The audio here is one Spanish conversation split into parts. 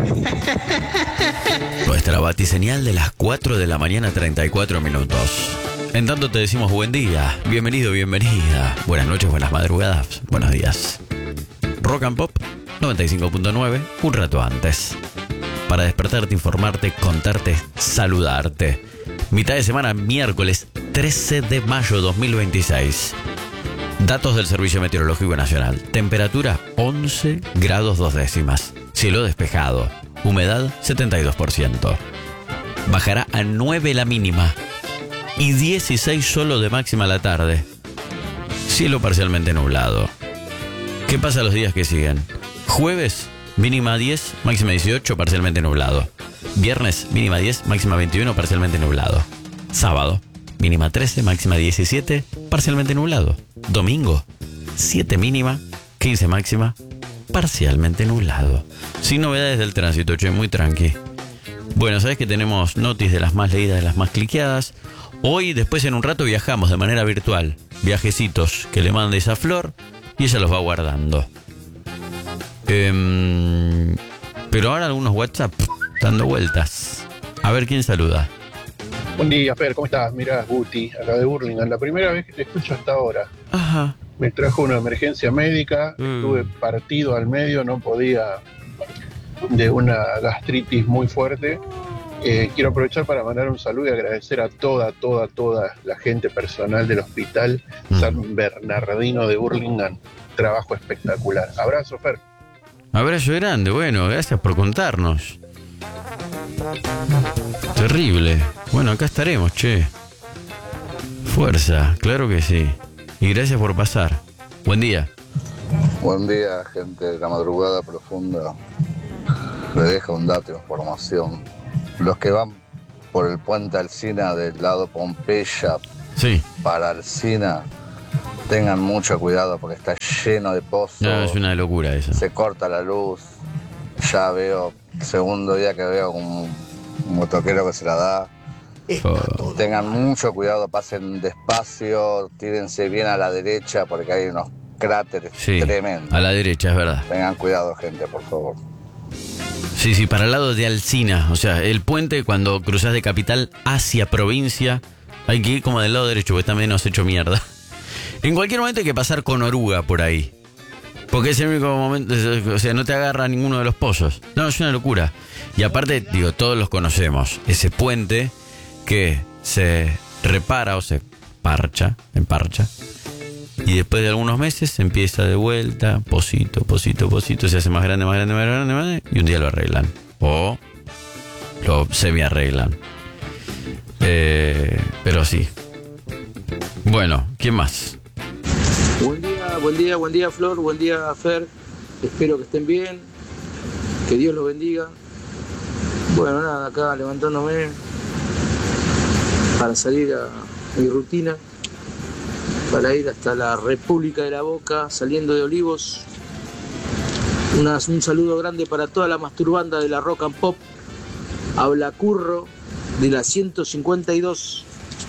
Nuestra batiseñal de las 4 de la mañana, 34 minutos. En tanto te decimos buen día, bienvenido, bienvenida. Buenas noches, buenas madrugadas, buenos días. Rock and Pop 95.9, un rato antes. Para despertarte, informarte, contarte, saludarte. Mitad de semana, miércoles 13 de mayo 2026. Datos del Servicio Meteorológico Nacional. Temperatura 11 grados 2 décimas. Cielo despejado. Humedad 72%. Bajará a 9 la mínima y 16 solo de máxima a la tarde. Cielo parcialmente nublado. ¿Qué pasa los días que siguen? Jueves, mínima 10, máxima 18, parcialmente nublado. Viernes, mínima 10, máxima 21, parcialmente nublado. Sábado, mínima 13, máxima 17, parcialmente nublado. Domingo, 7 mínima, 15 máxima, parcialmente nublado. Sin novedades del tránsito, che, muy tranqui. Bueno, sabes que tenemos notis de las más leídas, de las más cliqueadas. Hoy, después en un rato, viajamos de manera virtual. Viajecitos que le mandes a Flor y ella los va guardando. Pero ahora algunos WhatsApp dando vueltas. A ver quién saluda. Buen día, Fer, ¿cómo estás? Mirá, Guti, acá de Burlingame. La primera vez que te escucho hasta ahora. Ajá. Me trajo una emergencia médica, estuve partido al medio, no podía, de una gastritis muy fuerte. Quiero aprovechar para mandar un saludo y agradecer a toda la gente personal del Hospital San Bernardino de Burlingame. Trabajo espectacular. Abrazo, Fer. Abrazo grande, bueno, gracias por contarnos. Terrible. Bueno, acá estaremos, che. Fuerza, claro que sí. Y gracias por pasar. Buen día. Buen día, gente de la madrugada profunda. Le dejo un dato de información. Los que van por el puente Alsina del lado Pompeya para Alsina, tengan mucho cuidado porque está lleno de pozos. No, es una locura eso. Se corta la luz. Ya veo, segundo día que veo un motoquero que se la da. Tengan mucho cuidado, pasen despacio, tírense bien a la derecha porque hay unos cráteres tremendos. A la derecha, es verdad. Tengan cuidado, gente, por favor. Sí, para el lado de Alsina, o sea, el puente cuando cruzás de capital hacia provincia, hay que ir como del lado derecho, porque está menos hecho mierda. En cualquier momento hay que pasar con oruga por ahí, porque es el único momento, o sea, no te agarra ninguno de los pozos. No, es una locura. Y aparte, digo, todos los conocemos, ese puente que se repara o se emparcha, y después de algunos meses empieza de vuelta, pocito, se hace más grande, y un día lo arreglan. O lo semi-arreglan. Pero sí. Bueno, ¿quién más? Buen día, Flor, buen día, Fer. Espero que estén bien, que Dios los bendiga. Bueno, nada, acá levantándome para salir a mi rutina, para ir hasta la República de la Boca, saliendo de Olivos. Un saludo grande para toda la masturbanda de la Rock and Pop. Habla Curro, de la 152.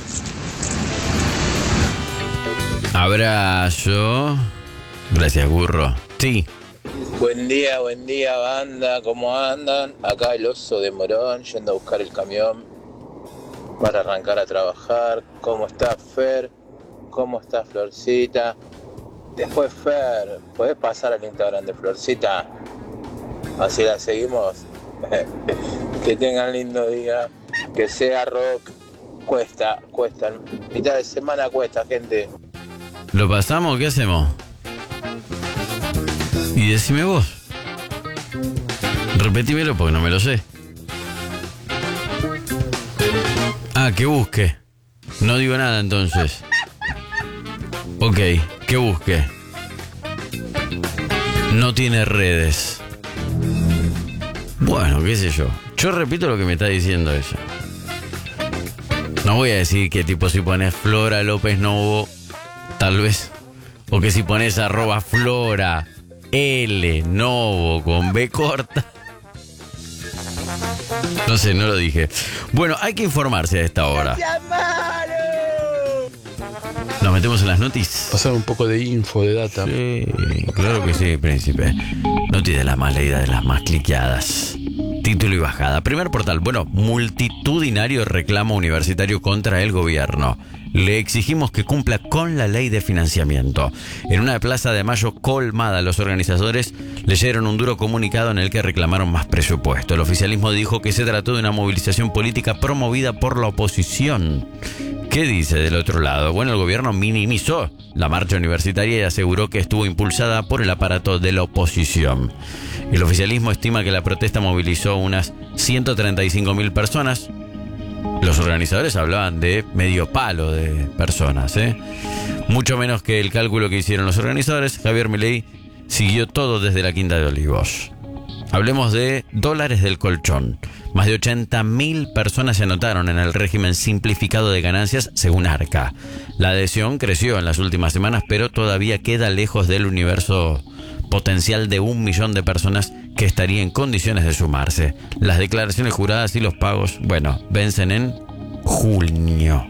Abrazo. Gracias, Curro. Sí. Buen día, banda. ¿Cómo andan? Acá el oso de Morón, yendo a buscar el camión para arrancar a trabajar. ¿Cómo está Fer? ¿Cómo está Florcita? Después, Fer, ¿podés pasar al Instagram de Florcita? Así la seguimos. Que tengan lindo día. Que sea rock. Cuesta. Mitad de semana cuesta, gente. ¿Lo pasamos? ¿Qué hacemos? Y decime vos. Repetímelo porque no me lo sé. Ah, que busque. No digo nada entonces. Ok, que busque. No tiene redes. Bueno, qué sé yo. Yo repito lo que me está diciendo ella. No voy a decir que tipo si pones Flora López Novo, tal vez. O que si pones @Flora L Novo con B corta. No sé, no lo dije. Bueno, hay que informarse a esta hora. Nos metemos en las noticias. Pasar un poco de info, de data. Sí, claro que sí, príncipe. Noticias de las más leídas, de las más cliqueadas. Título y bajada. Primer portal. Bueno, multitudinario reclamo universitario contra el gobierno. Le exigimos que cumpla con la ley de financiamiento. En una plaza de Mayo colmada, los organizadores leyeron un duro comunicado en el que reclamaron más presupuesto. El oficialismo dijo que se trató de una movilización política promovida por la oposición. ¿Qué dice del otro lado? Bueno, el gobierno minimizó la marcha universitaria y aseguró que estuvo impulsada por el aparato de la oposición. El oficialismo estima que la protesta movilizó unas 135.000 personas. Los organizadores hablaban de medio palo de personas, mucho menos que el cálculo que hicieron los organizadores. Javier Milei siguió todo desde la Quinta de Olivos. Hablemos de dólares del colchón. Más de 80.000 personas se anotaron en el régimen simplificado de ganancias según Arca. La adhesión creció en las últimas semanas, pero todavía queda lejos del universo potencial de 1 millón de personas que estaría en condiciones de sumarse. Las declaraciones juradas y los pagos, vencen en junio.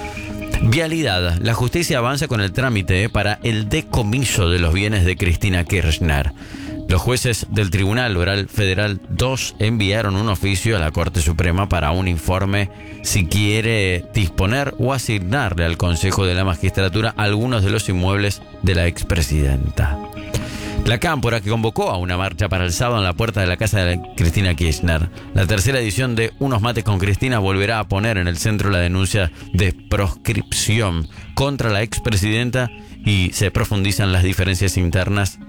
Vialidad. La justicia avanza con el trámite para el decomiso de los bienes de Cristina Kirchner. Los jueces del Tribunal Oral Federal 2 enviaron un oficio a la Corte Suprema para un informe si quiere disponer o asignarle al Consejo de la Magistratura algunos de los inmuebles de la expresidenta. La Cámpora, que convocó a una marcha para el sábado en la puerta de la casa de Cristina Kirchner. La tercera edición de Unos Mates con Cristina volverá a poner en el centro la denuncia de proscripción contra la expresidenta y se profundizan las diferencias internas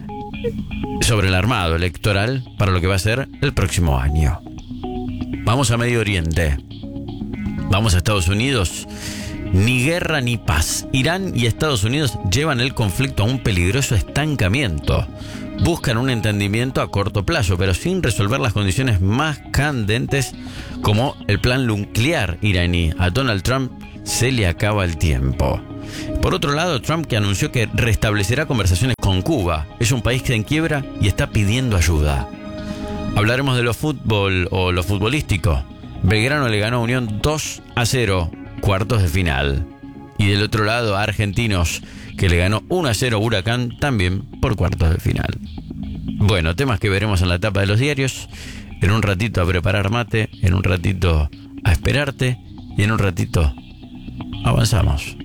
sobre el armado electoral para lo que va a ser el próximo año. Vamos a Medio Oriente. Vamos a Estados Unidos. Ni guerra ni paz. Irán y Estados Unidos llevan el conflicto a un peligroso estancamiento. Buscan un entendimiento a corto plazo, pero sin resolver las condiciones más candentes como el plan nuclear iraní. A Donald Trump se le acaba el tiempo. Por otro lado, Trump, que anunció que restablecerá conversaciones con Cuba, es un país que está en quiebra y está pidiendo ayuda. Hablaremos de lo futbolístico. Belgrano le ganó a Unión 2-0, cuartos de final. Y del otro lado, Argentinos, que le ganó 1-0 a Huracán, también por cuartos de final. Bueno, temas que veremos en la tapa de los diarios. En un ratito a preparar mate, en un ratito a esperarte y en un ratito avanzamos.